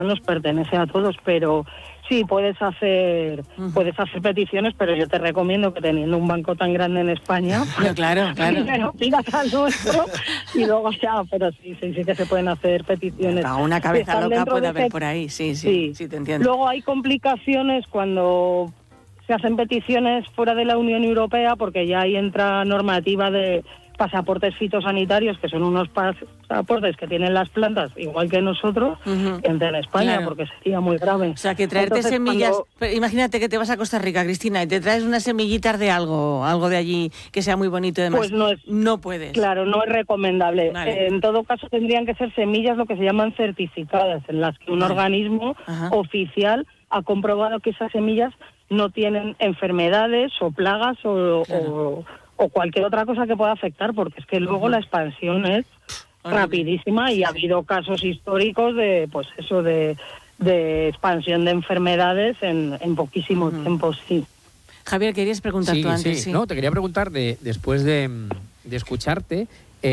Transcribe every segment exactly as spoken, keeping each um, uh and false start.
nos pertenece a todos, pero sí, puedes hacer uh-huh. puedes hacer peticiones, pero yo te recomiendo que teniendo un banco tan grande en España, pues, claro, claro. primero pidas al nuestro y luego ya, pero sí, sí, sí que se pueden hacer peticiones. A una cabeza loca puede haber por ahí, sí, sí, sí, sí, te entiendo. Luego hay complicaciones cuando se hacen peticiones fuera de la Unión Europea, porque ya ahí entra normativa de pasaportes fitosanitarios, que son unos pasaportes que tienen las plantas, igual que nosotros, uh-huh. que entran en España, claro. porque sería muy grave. O sea, que traerte Entonces, semillas... Cuando... Imagínate que te vas a Costa Rica, Cristina, y te traes unas semillitas de algo, algo de allí que sea muy bonito y demás. Pues no es... No puedes. Claro, no es recomendable. Vale. Eh, en todo caso, tendrían que ser semillas lo que se llaman certificadas, en las que un vale. organismo Ajá. oficial ha comprobado que esas semillas no tienen enfermedades o plagas o... Claro. o o cualquier otra cosa que pueda afectar, porque es que luego uh-huh. la expansión es uh-huh. rapidísima y ha habido casos históricos de, pues eso, de, de expansión de enfermedades en, en poquísimo uh-huh. tiempo, sí. Javier, querías preguntar sí, tú antes, sí. sí. No, te quería preguntar, de, después de, de escucharte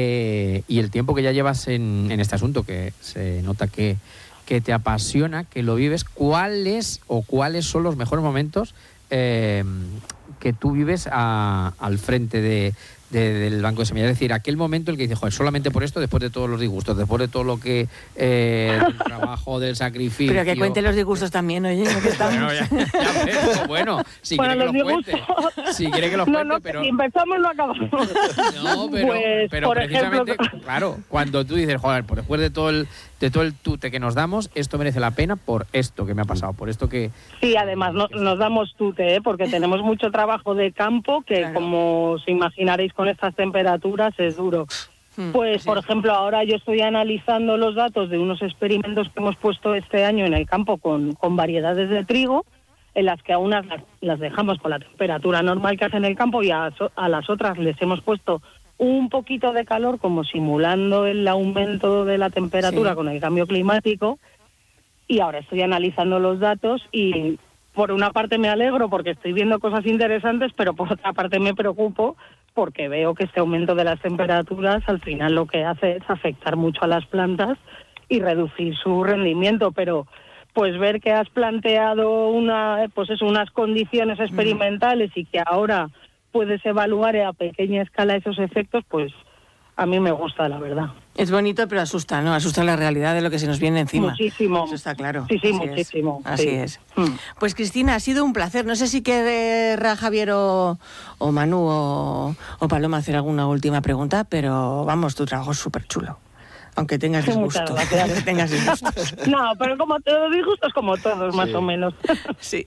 eh, y el tiempo que ya llevas en, en este asunto, que se nota que, que te apasiona, que lo vives, ¿cuáles o cuáles son los mejores momentos eh, que tú vives a, al frente de, de, del Banco de Semillas? Es decir, aquel momento en el que dices, joder, solamente por esto, después de todos los disgustos, después de todo lo que... Eh, del trabajo, del sacrificio... Pero que cuente los disgustos también, oye. Que bueno, ya, ya ves, bueno, si bueno, quiere que los cuente. Si quiere que los no, cuente, no, pero... Si empezamos no acabamos. No, pero, pues, pero precisamente, ejemplo... claro, cuando tú dices, joder, pues después de todo el... de todo el tute que nos damos, esto merece la pena por esto que me ha pasado, por esto que... Sí, además no, nos damos tute, ¿eh? Porque tenemos mucho trabajo de campo que, claro. como os imaginaréis con estas temperaturas, es duro. Pues, sí. por ejemplo, ahora yo estoy analizando los datos de unos experimentos que hemos puesto este año en el campo con, con variedades de trigo, en las que a unas las, las dejamos con la temperatura normal que hace en el campo y a, a las otras les hemos puesto un poquito de calor, como simulando el aumento de la temperatura sí. con el cambio climático, y ahora estoy analizando los datos y por una parte me alegro porque estoy viendo cosas interesantes, pero por otra parte me preocupo porque veo que este aumento de las temperaturas al final lo que hace es afectar mucho a las plantas y reducir su rendimiento, pero pues ver que has planteado una, pues eso, unas condiciones experimentales mm. y que ahora puedes evaluar a pequeña escala esos efectos, pues a mí me gusta, la verdad. Es bonito, pero asusta, ¿no? Asusta la realidad de lo que se nos viene encima. Muchísimo. Eso está claro. Sí, sí, Así muchísimo. Es. Así sí. es. Mm. Pues Cristina, ha sido un placer. No sé si querrá Javier o, o Manu o, o Paloma hacer alguna última pregunta, pero vamos, tu trabajo es súper chulo. Aunque tengas disgustos. Aunque tengas disgustos. No, pero como todos disgustos, como todos, sí. más o menos. Sí,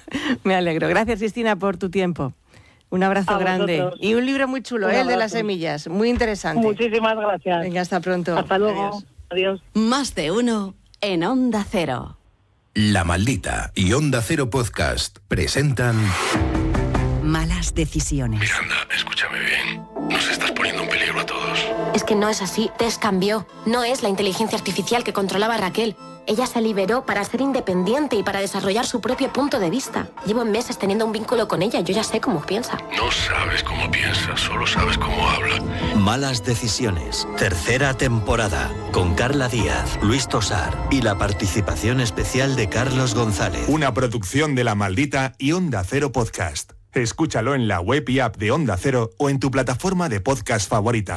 me alegro. Gracias, Cristina, por tu tiempo. Un abrazo grande. Y un libro muy chulo, ¿eh? El de las semillas. Muy interesante. Muchísimas gracias. Venga, hasta pronto. Hasta luego. Adiós. Adiós. Más de uno en Onda Cero. La Maldita y Onda Cero Podcast presentan... Malas decisiones. Miranda, escúchame bien. Nos estás poniendo en peligro a todos. Es que no es así. Tess cambió. No es la inteligencia artificial que controlaba a Raquel. Ella se liberó para ser independiente y para desarrollar su propio punto de vista. Llevo meses teniendo un vínculo con ella. Yo ya sé cómo piensa. No sabes cómo piensa, solo sabes cómo habla. Malas decisiones. Tercera temporada. Con Carla Díaz, Luis Tosar y la participación especial de Carlos González. Una producción de La Maldita y Onda Cero Podcast. Escúchalo en la web y app de Onda Cero o en tu plataforma de podcast favorita.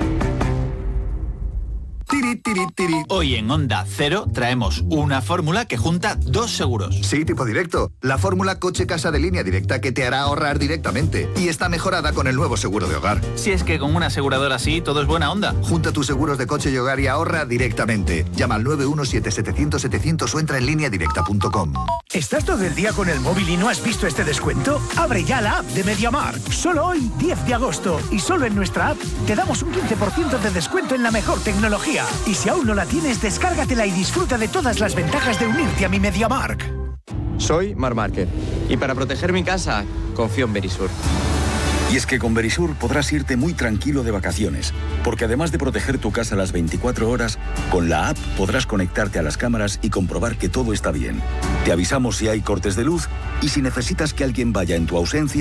Hoy en Onda Cero traemos una fórmula que junta dos seguros. Sí, tipo directo. La fórmula coche-casa de línea directa que te hará ahorrar directamente. Y está mejorada con el nuevo seguro de hogar. Si es que con una aseguradora así todo es buena onda. Junta tus seguros de coche y hogar y ahorra directamente. Llama al nueve uno siete siete cero cero siete cero cero o entra en línea directa punto com. ¿Estás todo el día con el móvil y no has visto este descuento? Abre ya la app de MediaMarkt. Solo hoy, diez de agosto. Y solo en nuestra app te damos un quince por ciento de descuento en la mejor tecnología. Y si aún no la tienes, descárgatela y disfruta de todas las ventajas de unirte a mi MediaMarkt. Soy Marc Márquez y para proteger mi casa, confío en Verisur. Y es que con Verisur podrás irte muy tranquilo de vacaciones, porque además de proteger tu casa las veinticuatro horas, con la app podrás conectarte a las cámaras y comprobar que todo está bien. Te avisamos si hay cortes de luz y si necesitas que alguien vaya en tu ausencia,